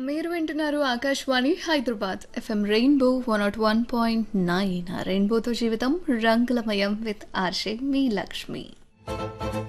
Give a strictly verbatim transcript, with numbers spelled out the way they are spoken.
మీరు వింటున్నారు Akashvani Hyderabad FM rainbow one not one point nine రెయిన్బోతో జీవితం రంగులమయం విత్ ఆర్షే మీ లక్ష్మి.